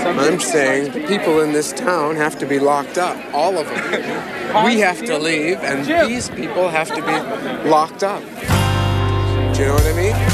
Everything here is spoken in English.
I'm saying the people in this town have to be locked up, all of them. We have to leave, and these people have to be locked up. Do you know what I mean?